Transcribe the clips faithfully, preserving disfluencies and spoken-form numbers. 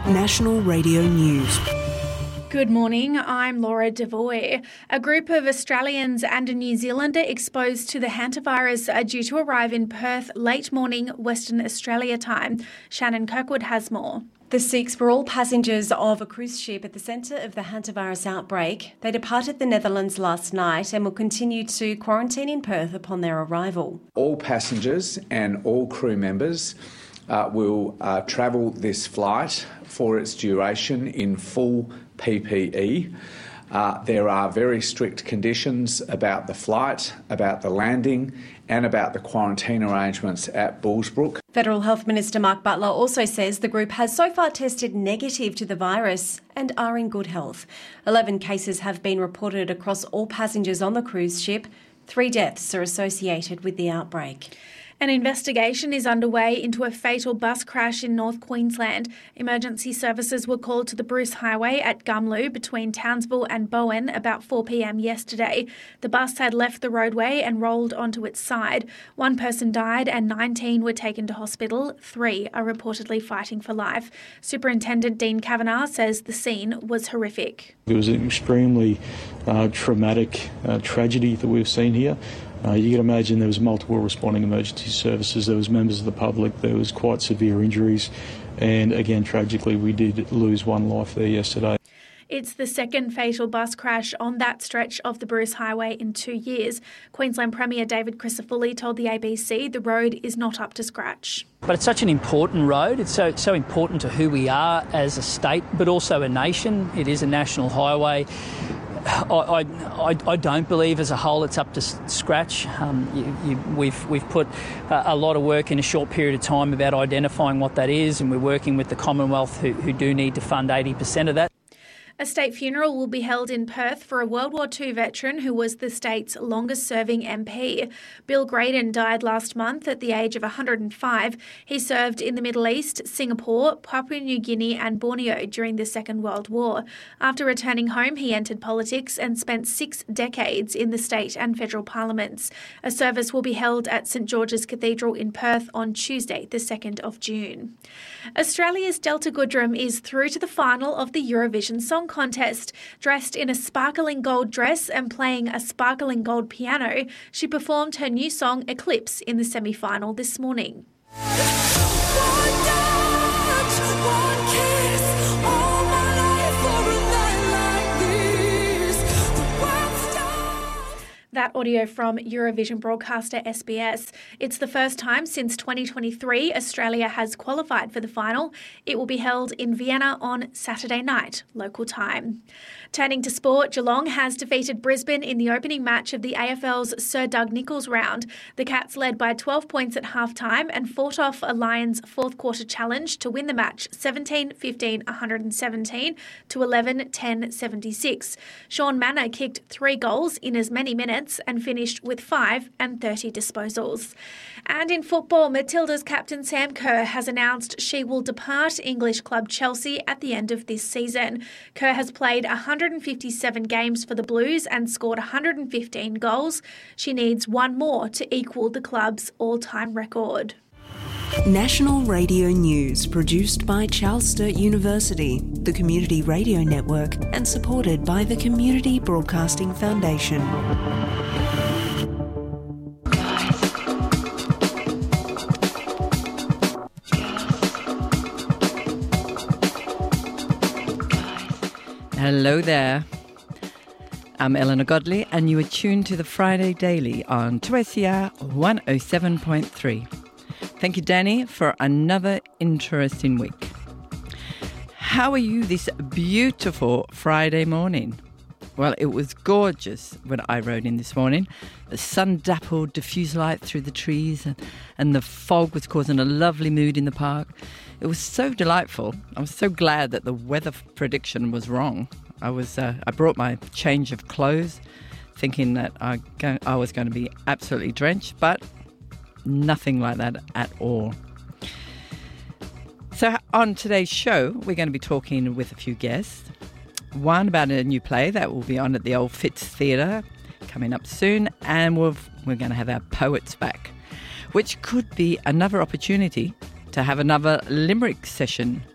National Radio News. Good morning, I'm Laura Devoy. A group of Australians and a New Zealander exposed to the hantavirus are due to arrive in Perth late morning Western Australia time. Shannon Kirkwood has more. The six were all passengers of a cruise ship at the centre of the hantavirus outbreak. They departed the Netherlands last night and will continue to quarantine in Perth upon their arrival. All passengers and all crew members uh, will uh, travel this flight for its duration in full P P E. Uh, there are very strict conditions about the flight, about the landing and about the quarantine arrangements at Bullsbrook. Federal Health Minister Mark Butler also says the group has so far tested negative to the virus and are in good health. Eleven cases have been reported across all passengers on the cruise ship. Three deaths are associated with the outbreak. An investigation is underway into a fatal bus crash in North Queensland. Emergency services were called to the Bruce Highway at Gumlu between Townsville and Bowen about four p.m. yesterday. The bus had left the roadway and rolled onto its side. One person died and nineteen were taken to hospital. Three are reportedly fighting for life. Superintendent Dean Kavanagh says the scene was horrific. It was an extremely uh, traumatic uh, tragedy that we've seen here. Uh, you can imagine there was multiple responding emergency services, there was members of the public, there was quite severe injuries, and again, tragically, we did lose one life there yesterday. It's the second fatal bus crash on that stretch of the Bruce Highway in two years. Queensland Premier David Crisafulli told the A B C the road is not up to scratch. But it's such an important road. It's so so important to who we are as a state, but also a nation. It is a national highway. I, I, I don't believe as a whole it's up to scratch. Um, you, you, we've we've put a, a lot of work in a short period of time about identifying what that is, and we're working with the Commonwealth who, who do need to fund eighty percent of that. A state funeral will be held in Perth for a World War Two veteran who was the state's longest-serving M P. Bill Graydon died last month at the age of one hundred five. He served in the Middle East, Singapore, Papua New Guinea and Borneo during the Second World War. After returning home, he entered politics and spent six decades in the state and federal parliaments. A service will be held at St George's Cathedral in Perth on Tuesday, the second of June. Australia's Delta Goodrem is through to the final of the Eurovision Song Contest. Dressed in a sparkling gold dress and playing a sparkling gold piano, she performed her new song Eclipse in the semi-final this morning. That audio from Eurovision broadcaster S B S. It's the first time since twenty twenty-three Australia has qualified for the final. It will be held in Vienna on Saturday night, local time. Turning to sport, Geelong has defeated Brisbane in the opening match of the A F L's Sir Doug Nicholls round. The Cats led by twelve points at half-time and fought off a Lions fourth-quarter challenge to win the match seventeen fifteen one hundred seventeen to eleven ten seventy-six. Sean Manor kicked three goals in as many minutes and finished with five and thirty disposals. And in football, Matilda's captain Sam Kerr has announced she will depart English club Chelsea at the end of this season. Kerr has played one hundred fifty-seven games for the Blues and scored one hundred fifteen goals. She needs one more to equal the club's all-time record. National Radio News, produced by Charles Sturt University, the Community Radio Network, and supported by the Community Broadcasting Foundation. Hello there. I'm Eleanor Godley, and you are tuned to the Friday Daily on two S E R one oh seven point three. Thank you, Danny, for another interesting week. How are you this beautiful Friday morning? Well, it was gorgeous when I rode in this morning. The sun dappled diffuse light through the trees and, and the fog was causing a lovely mood in the park. It was so delightful. I was so glad that the weather prediction was wrong. I was uh, I brought my change of clothes thinking that I, go, I was going to be absolutely drenched, but nothing like that at all. So on today's show, we're going to be talking with a few guests. One about a new play that will be on at the Old Fitz Theatre coming up soon, and we've, we're going to have our poets back, which could be another opportunity to have another limerick session.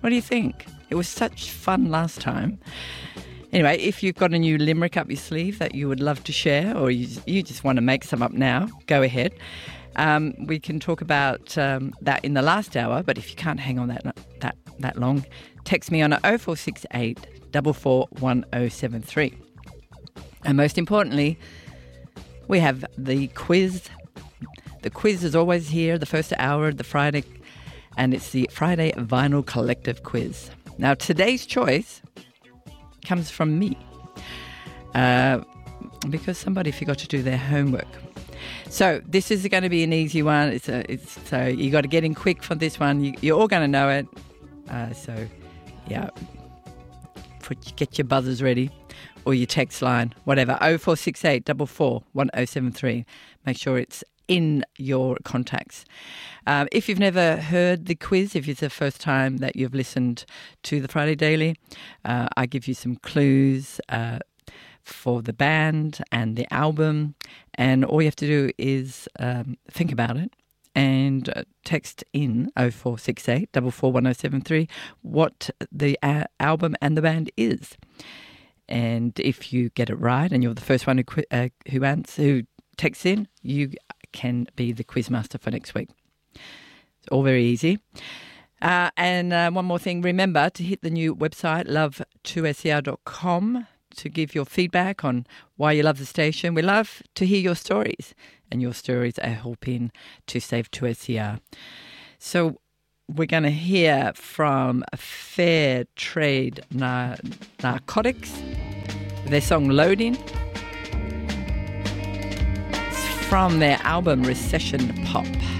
What do you think? It was such fun last time. Anyway, if you've got a new limerick up your sleeve that you would love to share, or you, you just want to make some up now, go ahead. Um, we can talk about um, that in the last hour, but if you can't hang on that that that long, text me on oh four six eight, four four one oh seven three. And most importantly, we have the quiz. The quiz is always here, the first hour of the Friday, and it's the Friday Vinyl Collective Quiz. Now, today's choice comes from me uh, because somebody forgot to do their homework. So this is going to be an easy one. It's a, it's so you got to get in quick for this one. You, you're all going to know it. Uh, so, yeah, Put, get your buzzers ready or your text line, whatever. oh four six eight, four four one oh seven three. Make sure it's in your contacts. Um, if you've never heard the quiz, if it's the first time that you've listened to the Friday Daily, uh, I give you some clues uh, for the band and the album, and all you have to do is um, think about it and uh, text in oh four six eight, four four one oh seven three what the uh, album and the band is. And if you get it right and you're the first one who qu- uh, who answers, who texts in, you can be the quizmaster for next week. It's all very easy. Uh, and uh, one more thing, remember to hit the new website, love two S E R dot com, to give your feedback on why you love the station. We love to hear your stories, and your stories are helping to save two S E R. So we're going to hear from Fair Trade Nar- Narcotics, their song Loading. From their album Recession Pop.